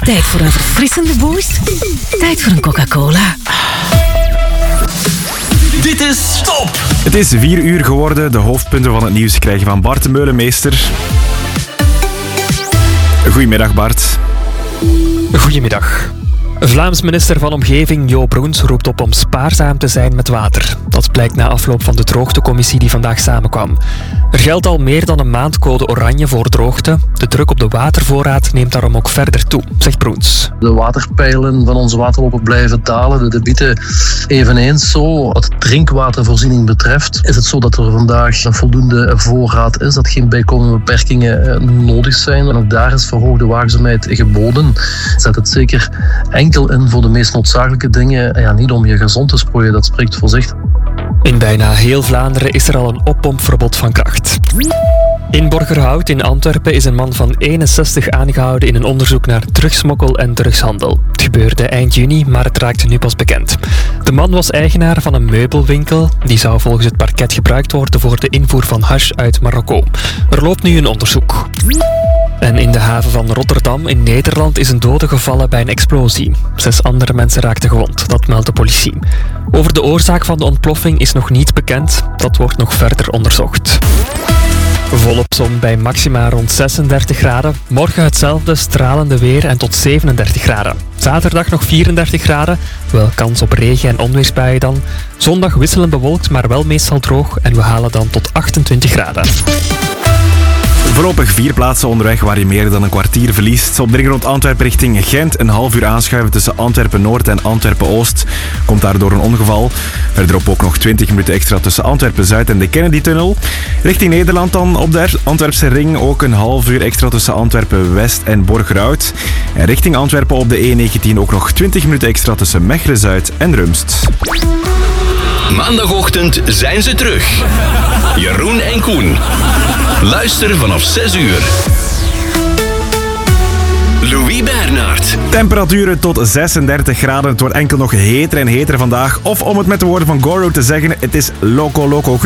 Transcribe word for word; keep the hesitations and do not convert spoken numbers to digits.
Tijd voor een verfrissende boost. Tijd voor een Coca-Cola. Dit is Stop! Het is vier uur geworden. De hoofdpunten van het nieuws krijgen van Bart de Meulemeester. Goedemiddag, Bart. Goedemiddag. Vlaams minister van Omgeving Jo Broens roept op om spaarzaam te zijn met water. Dat blijkt na afloop van de droogtecommissie die vandaag samenkwam. Er geldt al meer dan een maand code oranje voor droogte. De druk op de watervoorraad neemt daarom ook verder toe, zegt Broens. De waterpeilen van onze waterlopen blijven dalen, de debieten eveneens zo. Wat drinkwatervoorziening betreft is het zo dat er vandaag een voldoende voorraad is, dat geen bijkomende beperkingen nodig zijn. En ook daar is verhoogde waakzaamheid geboden. Zet het zeker enkel in voor de meest noodzakelijke dingen. Ja, niet om je gezond te sproeien, dat spreekt voor zich. In bijna heel Vlaanderen is er al een oppompverbod van kracht. In Borgerhout in Antwerpen is een man van eenenzestig aangehouden in een onderzoek naar drugsmokkel en drugshandel. Het gebeurde eind juni, maar het raakte nu pas bekend. De man was eigenaar van een meubelwinkel. Die zou volgens het parket gebruikt worden voor de invoer van hash uit Marokko. Er loopt nu een onderzoek. En in de haven van Rotterdam in Nederland is een dode gevallen bij een explosie. Zes andere mensen raakten gewond, dat meldt de politie. Over de oorzaak van de ontploffing is nog niets bekend. Dat wordt nog verder onderzocht. Volop zon bij maxima rond zesendertig graden. Morgen hetzelfde stralende weer en tot zevenendertig graden. Zaterdag nog vierendertig graden. Wel kans op regen- en onweersbuien dan. Zondag wisselend bewolkt, maar wel meestal droog. En we halen dan tot achtentwintig graden. Voorlopig vier plaatsen onderweg waar je meer dan een kwartier verliest. Op de ring rond Antwerpen richting Gent een half uur aanschuiven tussen Antwerpen-Noord en Antwerpen-Oost. Komt daardoor een ongeval. Verderop ook nog twintig minuten extra tussen Antwerpen-Zuid en de Kennedy-tunnel. Richting Nederland dan op de Antwerpse ring ook een half uur extra tussen Antwerpen-West en Borgerhout. En richting Antwerpen op de E negentien ook nog twintig minuten extra tussen Mechelen-Zuid en Rumst. Maandagochtend zijn ze terug. Jeroen en Koen. Luister vanaf zes uur. Louis Bernard. Temperaturen tot zesendertig graden. Het wordt enkel nog heter en heter vandaag. Of om het met de woorden van Goro te zeggen, het is loco loco.